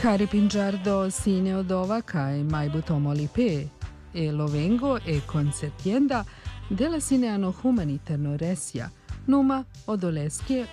Cari Pingiardo sine odova kai mai butomoli pe, e lo vengo e consentienda della cineano humaniterno resia, numa odoleskie